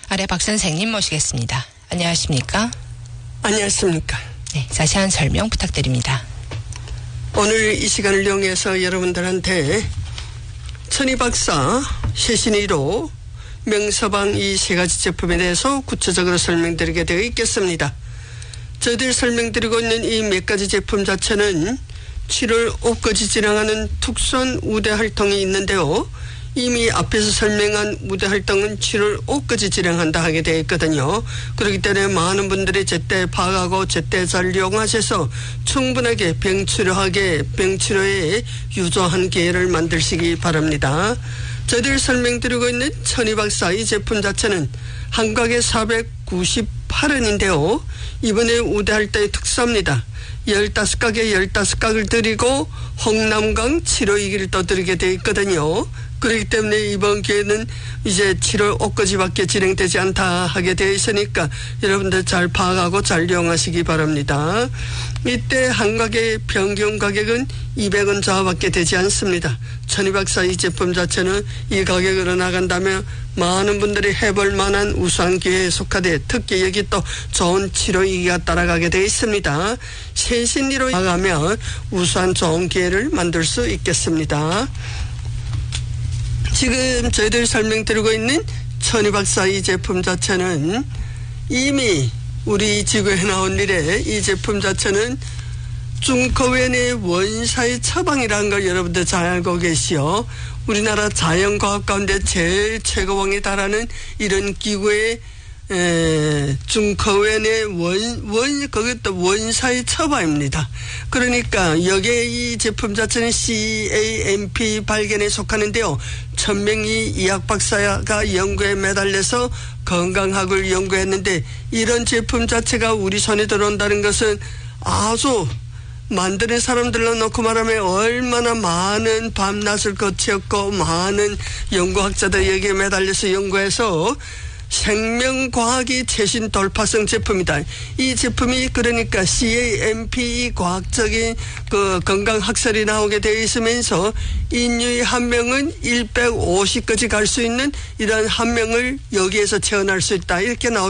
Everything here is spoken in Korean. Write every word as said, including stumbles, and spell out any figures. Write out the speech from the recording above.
아래 박 선생님 모시겠습니다. 안녕하십니까? 안녕하십니까? 네, 자세한 설명 부탁드립니다. 오늘 이 시간을 이용해서 여러분들한테 천희 박사 최신의로 명서방 이 세 가지 제품에 대해서 구체적으로 설명드리게 되어 있겠습니다. 저희들이 설명드리고 있는 이 몇 가지 제품 자체는 칠월 옷까지 진행하는 특수한 우대 활동이 있는데요. 이미 앞에서 설명한 우대 활동은 칠월 오까지 진행한다 하게 되어 있거든요. 그렇기 때문에 많은 분들이 제때 파악하고 제때 잘 이용하셔서 충분하게 병치료하게 병치료에 유조한 기회를 만드시기 바랍니다. 저희들 설명드리고 있는 천희 박사 이 제품 자체는 한 가게 사백구십팔 원인데요. 이번에 우대할 때의 특수합니다. 열다섯 가게 열다섯 각을 드리고 홍남강 칠호이기를 또 드리게 되어 있거든요. 그렇기 때문에 이번 기회는 이제 칠월 오까지밖에 진행되지 않다 하게 되어 있으니까 여러분들 잘 파악하고 잘 이용하시기 바랍니다. 이때 한 가게 평균 가격은 이백 원 저하밖에 되지 않습니다. 천희 박사 이 제품 자체는 이 가격으로 나간다면 많은 분들이 해볼 만한 우수한 기회에 속하되 특히 여기 또 좋은 칠호이기가 따라가게 되어 있습니다. 최신의로 나가면 우수한 좋은 기회를 만들 수 있겠습니다. 지금 저희들 설명드리고 있는 천희 박사 이 제품 자체는 이미 우리 지구에 나온 이래 이 제품 자체는 중科院의 원사의 처방이라는 걸 여러분들 잘 알고 계시오. 우리나라 자연과학 가운데 제일 최고봉에 달하는 이런 기구의 에, 중科院의 원, 원, 그것도 원사의 처방입니다. 그러니까 여기에 이 제품 자체는 캅 발견에 속하는데요. 천명희 이학 박사가 연구에 매달려서 건강학을 연구했는데 이런 제품 자체가 우리 손에 들어온다는 것은 아주 만드는 사람들로 놓고 말하면 얼마나 많은 밤낮을 거쳤고 많은 연구학자들 여기에 매달려서 연구해서 생명과학이 최신 돌파성 제품이다. 이 제품이 그러니까 캅 과학적인 그 건강학설이 나오게 되어 있으면서 인류의 한 명은 백오십까지 갈 수 있는 이런 한 명을 여기에서 채워날 수 있다. 이렇게 나오